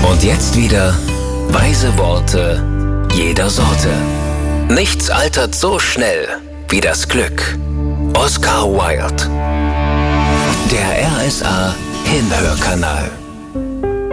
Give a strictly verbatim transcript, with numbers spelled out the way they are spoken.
Und jetzt wieder weise Worte jeder Sorte. Nichts altert so schnell wie das Glück. Oscar Wilde. Der R S A Hinhörkanal.